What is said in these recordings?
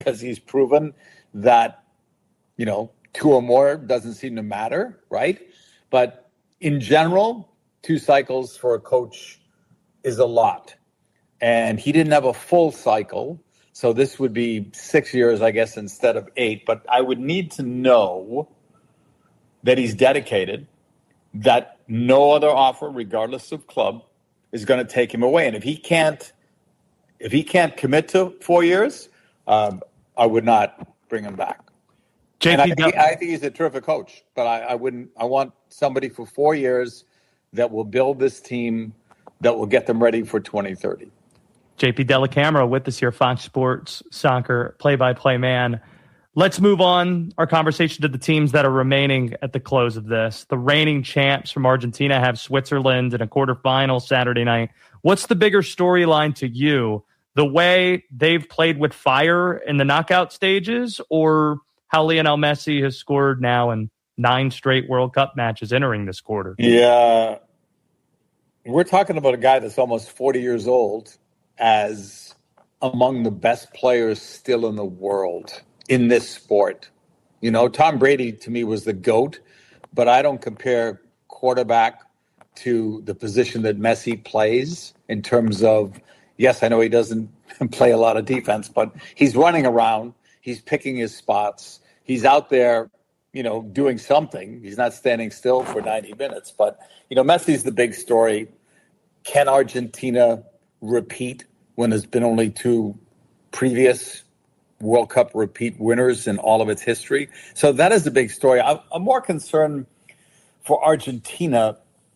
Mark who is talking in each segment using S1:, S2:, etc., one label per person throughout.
S1: because he's proven that, two or more doesn't seem to matter, right? But in general, 2 cycles for a coach is a lot. And he didn't have a full cycle. So this would be 6 years, I guess, instead of 8. But I would need to know that he's dedicated, that no other offer, regardless of club, is going to take him away. And if he can't commit to 4 years, I would not bring him back. And I think he's a terrific coach, but I want somebody for 4 years that will build this team, that will get them ready for 2030.
S2: JP Dellacamera with us here, Fox Sports Soccer play-by-play man. Let's move on our conversation to the teams that are remaining at the close of this. The reigning champs from Argentina have Switzerland in a quarterfinal Saturday night. What's the bigger storyline to you? The way they've played with fire in the knockout stages, or how Lionel Messi has scored now in 9 straight World Cup matches entering this quarter?
S1: Yeah. We're talking about a guy that's almost 40 years old as among the best players still in the world in this sport. Tom Brady to me was the GOAT, but I don't compare quarterback to the position that Messi plays in terms of, yes, I know he doesn't play a lot of defense, but he's running around. He's picking his spots. He's out there, doing something. He's not standing still for 90 minutes. But, Messi's the big story. Can Argentina repeat when there's been only 2 previous World Cup repeat winners in all of its history? So that is the big story. I'm more concerned for Argentina.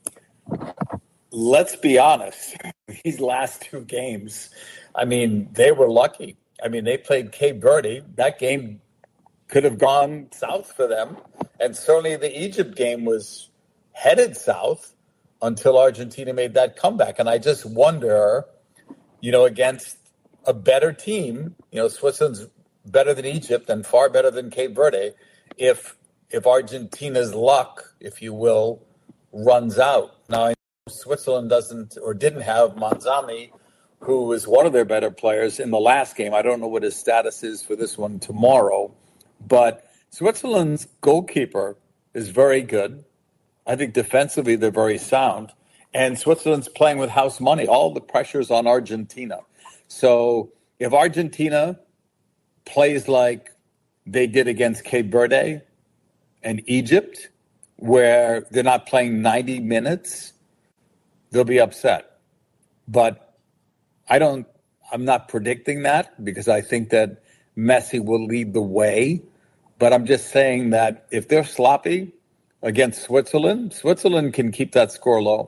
S1: Let's be honest. These last 2 games, they were lucky. They played Cape Verde. That game could have gone south for them. And certainly the Egypt game was headed south until Argentina made that comeback. And I just wonder, against a better team, Switzerland's better than Egypt and far better than Cape Verde, if Argentina's luck, if you will, runs out. Now, I know Switzerland didn't have Manzani, who was one of their better players in the last game. I don't know what his status is for this one tomorrow. But Switzerland's goalkeeper is very good. I think defensively they're very sound. And Switzerland's playing with house money. All the pressure's on Argentina. So if Argentina plays like they did against Cape Verde and Egypt, where they're not playing 90 minutes, they'll be upset. But I'm not predicting that because I think that Messi will lead the way. But I'm just saying that if they're sloppy against Switzerland can keep that score low.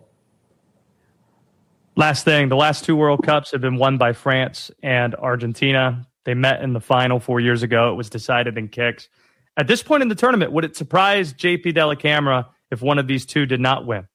S2: Last thing, the last 2 World Cups have been won by France and Argentina. They met in the final 4 years ago. It was decided in kicks. At this point in the tournament, would it surprise JP Dellacamera if one of these 2 did not win?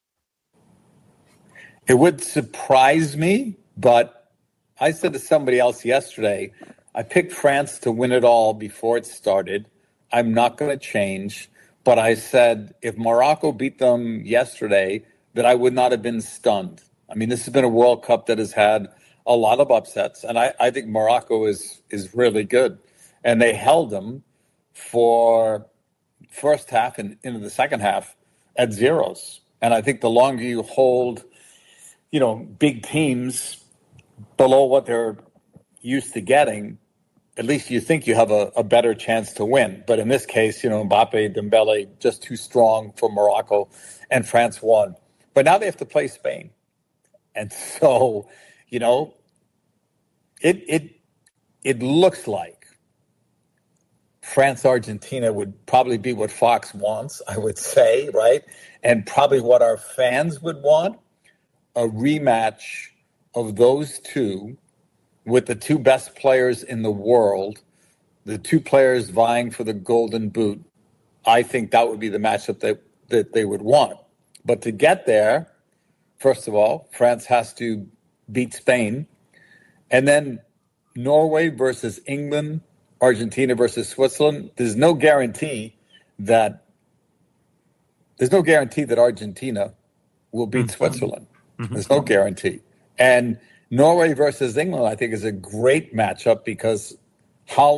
S1: It would surprise me, but I said to somebody else yesterday, I picked France to win it all before it started. I'm not going to change. But I said if Morocco beat them yesterday, that I would not have been stunned. This has been a World Cup that has had a lot of upsets. And I think Morocco is really good. And they held them for first half and into the second half at zeros. And I think the longer you hold, big teams below what they're used to getting, at least you think you have a better chance to win. But in this case, Mbappe, Dembele, just too strong for Morocco, and France won. But now they have to play Spain. And so, it looks like France-Argentina would probably be what Fox wants, I would say, right? And probably what our fans would want, a rematch of those 2 with the 2 best players in the world, the 2 players vying for the Golden Boot. I think that would be the matchup that they would want. But to get there, first of all, France has to beat Spain. And then Norway versus England, Argentina versus Switzerland. There's no guarantee that Argentina will beat Switzerland. There's no guarantee. And Norway versus England, I think, is a great matchup because Holland